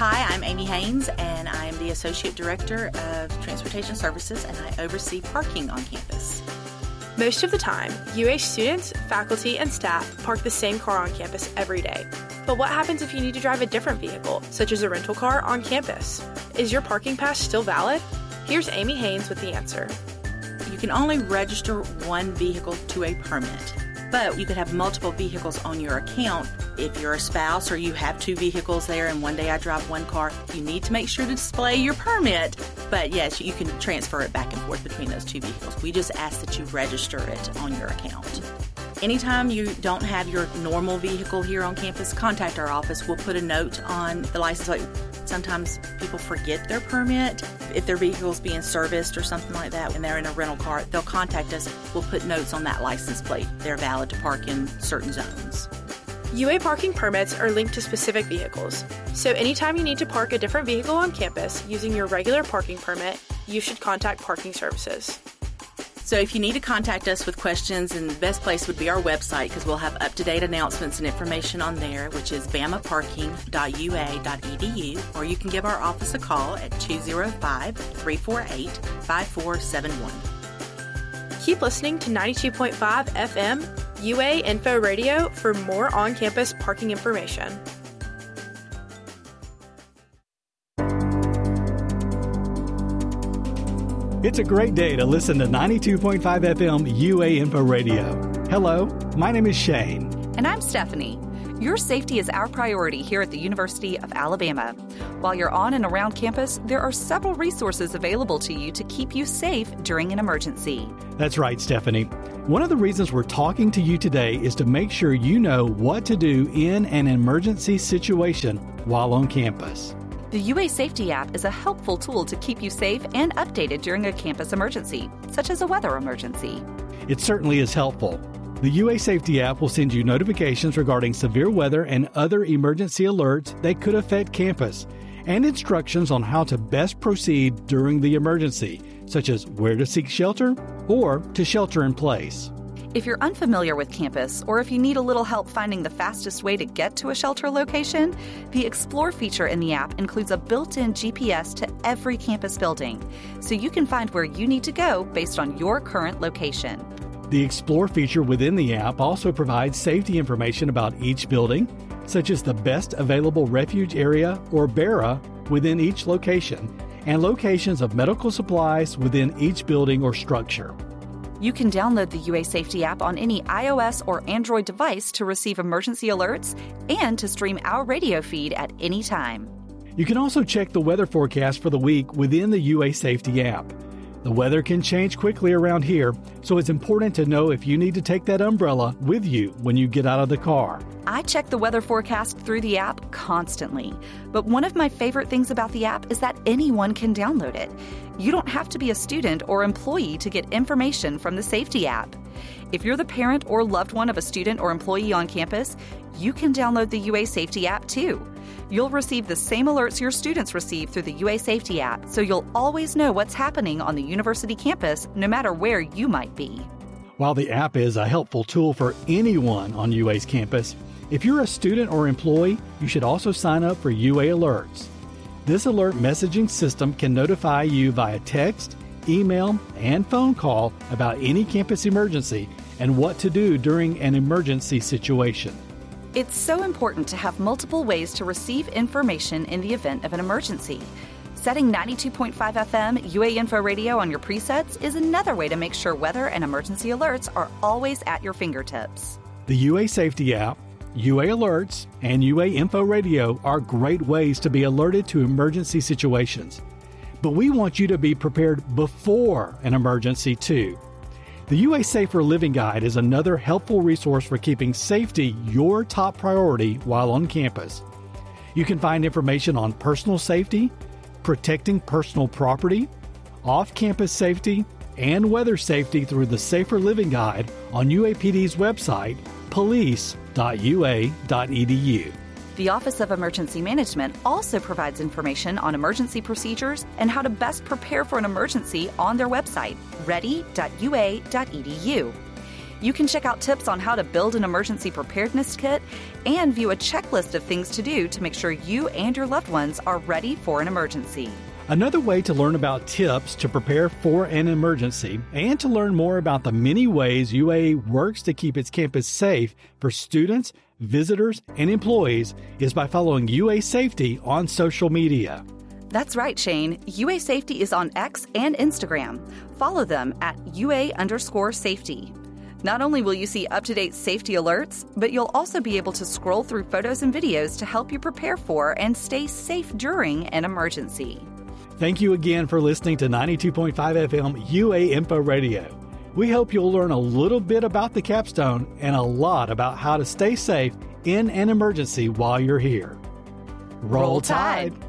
Hi, I'm Amy Haynes, and I am the Associate Director of Transportation Services, and I oversee parking on campus. Most of the time, UA students, faculty, and staff park the same car on campus every day. But what happens if you need to drive a different vehicle, such as a rental car, on campus? Is your parking pass still valid? Here's Amy Haynes with the answer. You can only register one vehicle to a permit, but you could have multiple vehicles on your account. If you're a spouse or you have two vehicles there and one day I drive one car, you need to make sure to display your permit. But yes, you can transfer it back and forth between those two vehicles. We just ask that you register it on your account. Anytime you don't have your normal vehicle here on campus, contact our office. We'll put a note on the license plate. Sometimes people forget their permit. If their vehicle's being serviced or something like that and they're in a rental car, they'll contact us. We'll put notes on that license plate. They're valid to park in certain zones. UA parking permits are linked to specific vehicles. So anytime you need to park a different vehicle on campus using your regular parking permit, you should contact Parking Services. So if you need to contact us with questions, and the best place would be our website, because we'll have up-to-date announcements and information on there, which is bamaparking.ua.edu, or you can give our office a call at 205-348-5471. Keep listening to 92.5 FM UA Info Radio for more on-campus parking information. It's a great day to listen to 92.5 FM UA Info Radio. Hello, my name is Shane. And I'm Stephanie. Your safety is our priority here at the University of Alabama. While you're on and around campus, there are several resources available to you to keep you safe during an emergency. That's right, Stephanie. One of the reasons we're talking to you today is to make sure you know what to do in an emergency situation while on campus. The UA Safety app is a helpful tool to keep you safe and updated during a campus emergency, such as a weather emergency. It certainly is helpful. The UA Safety app will send you notifications regarding severe weather and other emergency alerts that could affect campus, and instructions on how to best proceed during the emergency, such as where to seek shelter or to shelter in place. If you're unfamiliar with campus, or if you need a little help finding the fastest way to get to a shelter location, the Explore feature in the app includes a built-in GPS to every campus building, so you can find where you need to go based on your current location. The Explore feature within the app also provides safety information about each building, such as the best available refuge area or BARA within each location, and locations of medical supplies within each building or structure. You can download the UA Safety app on any iOS or Android device to receive emergency alerts and to stream our radio feed at any time. You can also check the weather forecast for the week within the UA Safety app. The weather can change quickly around here, so it's important to know if you need to take that umbrella with you when you get out of the car. I check the weather forecast through the app constantly, but one of my favorite things about the app is that anyone can download it. You don't have to be a student or employee to get information from the Safety app. If you're the parent or loved one of a student or employee on campus, you can download the UA Safety app too. You'll receive the same alerts your students receive through the UA Safety app, so you'll always know what's happening on the university campus, no matter where you might be. While the app is a helpful tool for anyone on UA's campus, if you're a student or employee, you should also sign up for UA Alerts. This alert messaging system can notify you via text, email, and phone call about any campus emergency and what to do during an emergency situation. It's so important to have multiple ways to receive information in the event of an emergency. Setting 92.5 FM UA Info Radio on your presets is another way to make sure weather and emergency alerts are always at your fingertips. The UA Safety app, UA Alerts, and UA Info Radio are great ways to be alerted to emergency situations. But we want you to be prepared before an emergency too. The UA Safer Living Guide is another helpful resource for keeping safety your top priority while on campus. You can find information on personal safety, protecting personal property, off-campus safety, and weather safety through the Safer Living Guide on UAPD's website, police.ua.edu. The Office of Emergency Management also provides information on emergency procedures and how to best prepare for an emergency on their website, ready.ua.edu. You can check out tips on how to build an emergency preparedness kit and view a checklist of things to do to make sure you and your loved ones are ready for an emergency. Another way to learn about tips to prepare for an emergency and to learn more about the many ways UA works to keep its campus safe for students, visitors, and employees is by following UA Safety on social media. That's right, Shane. UA Safety is on X and Instagram. Follow them at UA_safety. Not only will you see up-to-date safety alerts, but you'll also be able to scroll through photos and videos to help you prepare for and stay safe during an emergency. Thank you again for listening to 92.5 FM UA Info Radio. We hope you'll learn a little bit about the capstone and a lot about how to stay safe in an emergency while you're here. Roll Tide!